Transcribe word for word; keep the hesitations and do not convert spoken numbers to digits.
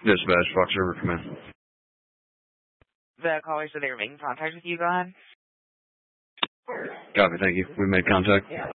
Dispatch, Fox River, come in. The caller said they were making contact with you. Go ahead. Copy, thank you. We made contact.